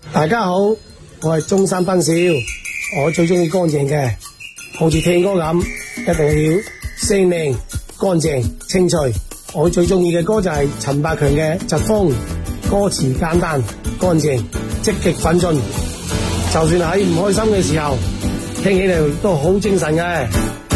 大家好，我係中山斌少，我最中意乾淨嘅，好似聽歌咁，一定要聲靚、乾淨、清脆。我最中意嘅歌就係陳百強嘅《疾風》，歌詞簡單、乾淨、積極奮進，就算喺唔開心嘅時候，聽起嚟都好精神嘅。